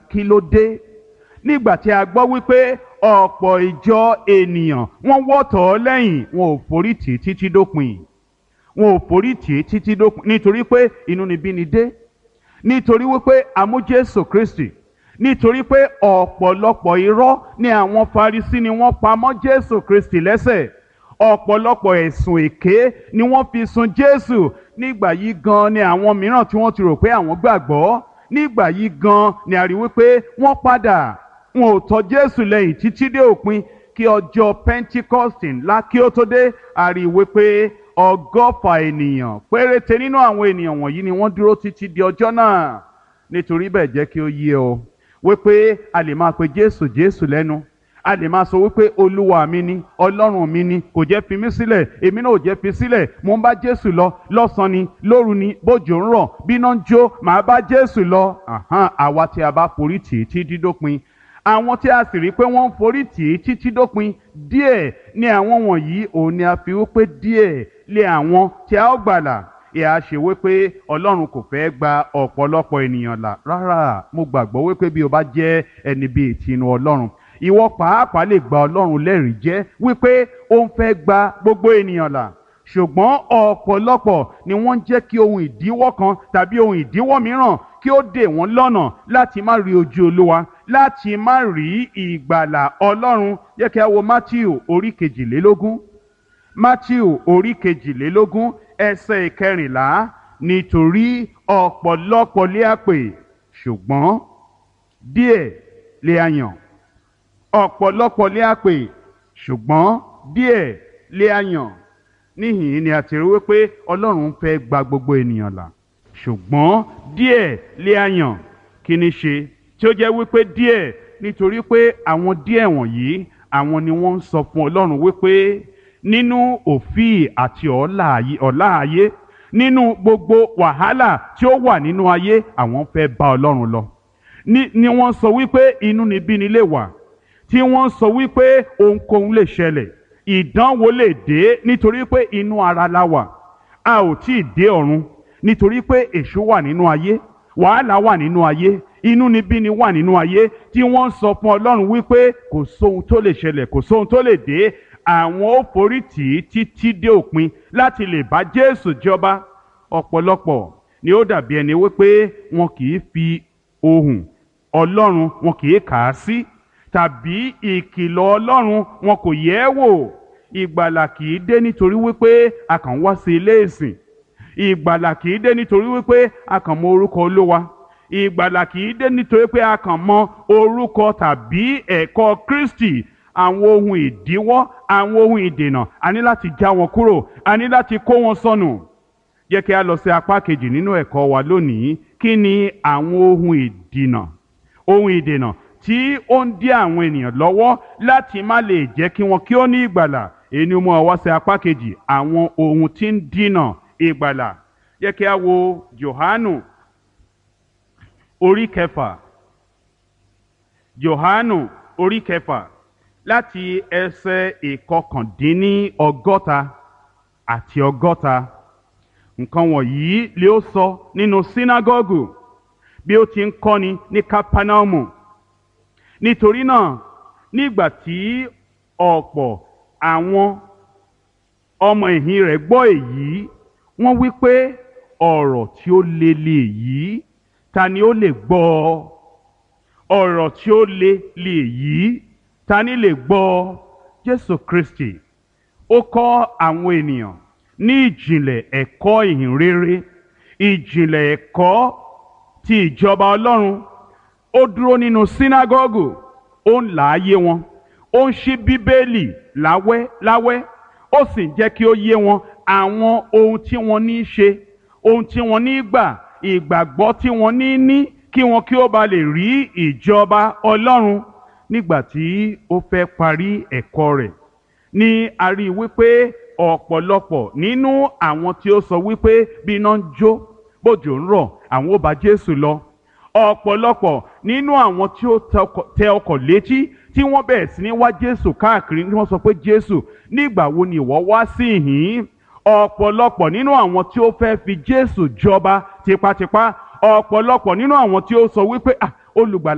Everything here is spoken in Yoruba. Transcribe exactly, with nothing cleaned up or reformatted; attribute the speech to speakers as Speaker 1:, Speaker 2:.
Speaker 1: kí ló dé nígbà tí a gbọ́ wípé ọ̀pọ̀ ìjọ ènìyàn wọ́n wọ́ tọ̀ ọ́ lẹ́yìn, wọn ò forí tì í títí dópin wọn ò forí tì í títí dópin nítorí pé inúnibíni dé, nítorí wípé a mú Jésù Kristi, nítorí pé ọ̀pọ̀lọpọ̀ irọ́ ni àwọn Farisí ni wọ́n pa mọ́ Jésù Kristi lẹ́sẹ̀, ọ̀pọ̀lọpọ̀ ẹ̀sùn èké ni wọ́n fi sun Jésù. Nígbà yìí gan ni àwọn mìíràn tí wọ́n ti rò pé àwọn gbàgbọ́, nígbà yìí gan ni a rí wípé wọ́n padà, wọn ò tọ̀ Jésù lẹ́yìn títí dé òpin. Kí ọjọ́ Pentecost ńlá kí ó tó dé, a rí wípé ọgọ́fà ènìyàn péréte nínú àwọn ènìyàn wọ̀nyí ni wọ́n dúró títí di ọjọ́ náà. Nítorí bẹ́ẹ̀ jẹ́ kí ó yé ọ wípé a lè máa pe Jésù Jésù lẹ́nu, a lè máa sọ wípé Olúwa mi ni, Ọlọ́run mi ni, kò jẹ́ fi mí sílẹ̀, èmi náà ò jẹ́ fi sílẹ̀, mo ń bá Jésù lọ lọ́sàn-án ni, lóru ni, bójò ń rọ̀, bíná ń jó, màá bá Jésù lọ. Àhán, àwa tí a bá forí tì í títí dópin, àwọn tí a sì rí pé wọ́n ń forí tì í títí dópin, díẹ̀ ni àwọn wọ̀nyí, òun ni a fi wípé díẹ̀ lé àwọn tí a ó gbàlà. Ìhà ṣe wípé Ọlọ́run kò fẹ́ gba ọ̀pọ̀lọpọ̀ ènìyàn là. Rárá, mo gbàgbọ́ wípé bí o bá jẹ́ ẹni bíi tinú Ọlọ́run, ìwọ pàápàá lè gba Ọlọ́run lẹ́rìí jẹ́ wípé ó ń fẹ́ gba gbogbo ènìyàn là. Ṣùgbọ́n ọ̀pọ̀lọpọ̀ ni wọ́n ń jẹ́ kí ohun ìdíwọ́ kan tàbí ohun ìdíwọ́ mìíràn kí ó dè wọ́n lọ́nà láti má rí ojú Olúwa, láti má rí ìgbàlà Ọlọ́run. Jẹ́ kí a wo Mátíù orí kejìlélógún. Mátíù orí kejìlélógún ẹsẹ̀ ìkẹrìnlá. Nítorí ọ̀pọ̀lọpọ̀ lé a pè, ṣùgbọ́n díẹ̀ lé a yàn. Ọ̀pọ̀lọpọ̀ lé a pè, ṣùgbọ́n díẹ̀ lé a yàn. Níhìn ni a ti rí wípé Ọlọ́run fẹ́ gba gbogbo ènìyàn là, ṣùgbọ́n díẹ̀ lé a yàn. Kí ni ṣe tí ó jẹ́ wípé díẹ̀? Nítorí pé àwọn díẹ̀ wọ̀nyí, àwọn ni wọ́n ń sọ fún Ọlọ́run wípé nínú òfíì àti ọ̀lá ayé, nínú gbogbo wàhálà tí ó wà nínú ayé, àwọn fẹ́ bá Ọlọ́run lọ. Ní ni wọ́n sọ wípé inúnibíni lè wà, tí wọ́n sọ wípé ohunkóhun lè ṣẹlẹ̀, ìdánwò lè dé, nítorí pé inú ara la wà, a ò tí ì dé ọ̀run, nítorí pé èṣù wà nínú ayé, wàhálà wà nínú ayé, inúnibíni wà nínú ayé, tí wọ́n sọ fún Ọlọ́run wípé kò sóhun tó lè ṣẹlẹ̀, kò sóhun tó lè dé, àwọn ó forí tì í títí dé òpin láti lè bá Jésù jọba. Ọ̀pọ̀lọpọ̀ ni ó dàbí ẹni wípé wọn kì í fi ohùn Ọlọ́run, wọn kì í kà á sí, tàbí ìkìlọ̀ Ọlọ́run wọn kò yẹ̀ ẹ́ wò. Ìgbàlà kì í dé nítorí wípé a kàn wá sí ilé ìsìn. Ìgbàlà kì í dé nítorí wípé a kàn mọ orúkọ Olúwa. Ìgbàlà kì í dé nítorí pé a kàn mọ orúkọ tàbí ẹ̀kọ́ Kristi. Àwọn ohun ìdíwọ́, àwọn ohun ìdènà, a ní láti já wọn kúrò, a ní láti kó wọn sọnù. Jẹ́ kí a lọ sí apá kejì nínú ẹ̀kọ́ wa lónìí. Kí ni àwọn ohun ìdènà, ohun ìdènà tí ó ń dí àwọn ènìyàn lọ́wọ́ láti má lè jẹ́ kí wọn kí ó ní ìgbàlà? Èyí ni mo wá sí apá kejì, àwọn ohun tí ń dínà ìgbàlà. Jẹ́ kí a wo Jòhánù orí kẹfà. Jòhánù orí kẹfà láti ẹsẹ̀ ìkọkàndínní ọgọ́ta àti ọgọ́ta. Nǹkan wọ̀nyí lé ó sọ nínú sínágọ́gù bí ó ti ń kọ́ni ní Kápánámù. Nítorí náà, nígbà tí ọ̀pọ̀ àwọn ọmọ ẹ̀yìn rẹ̀ gbọ́ èyí, wọ́n wí pé ọ̀rọ̀ tí ó le lè yí, ta ni ó lè gbọ́ ọ? Ọ̀rọ̀ tí ó le lè yí, ta ni lè gbọ́ ọ? Jésù Kristi, ó kọ́ àwọn ènìyàn ní ìjìnlẹ̀ ẹ̀kọ́ ìhìnrere, ìjìnlẹ̀ ẹ̀kọ́ ti ìjọba Ọlọ́run. Ó dúró nínú sínágọ́gù, ó ń là á yé wọn, ó ń ṣí Bíbélì láwẹ́ láwẹ́, ó sì ń jẹ́ kí ó yé wọn àwọn ohun tí wọ́n ní í ṣe, ohun tí wọ́n ní í gbà, ìgbàgbọ́ tí wọ́n ní ní, kí wọn kí ó ba lè rí ìjọba Ọlọ́run. Nígbà tí ó fẹ́ parí ẹ̀kọ́ rẹ̀, ni a rí i wípé ọ̀pọ̀lọpọ̀ nínú àwọn tí ó sọ wípé bí iná ń jó, bójò ń rọ̀, àwọn ó bá Jésù lọ. Ọ̀pọ̀lọpọ̀ nínú àwọn tí ó tẹ ọkọ̀ létí, tí wọ́n bẹ̀rẹ̀ sí ní wá Jésù káàkiri, tí wọ́n sọ pé Jésù, nígbà wo ni ìwọ wá sí ìhín? Ọ̀pọ̀lọpọ̀ nínú àwọn tí ó fẹ́ fi Jésù jọba tipátipá, ọ̀pọ̀lọpọ̀ nínú àwọn tí ó sọ wípé ah olùgbàlà